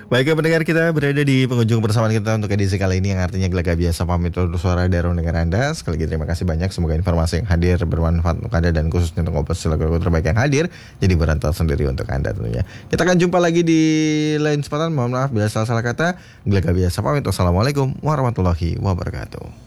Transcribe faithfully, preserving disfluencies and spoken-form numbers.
Baiklah pendengar, kita berada di penghujung persamaan kita untuk edisi kali ini, yang artinya Gelaga Biasa pamit untuk suara dari ruang dengar Anda. Sekali lagi terima kasih banyak, semoga informasi yang hadir bermanfaat untuk Anda dan khususnya untuk operasi lagu-lagu terbaik yang hadir jadi berantal sendiri untuk Anda tentunya. Kita akan jumpa lagi di lain kesempatan. Mohon maaf bila salah-salah kata. Gelaga Biasa pamit. Wassalamualaikum warahmatullahi wabarakatuh.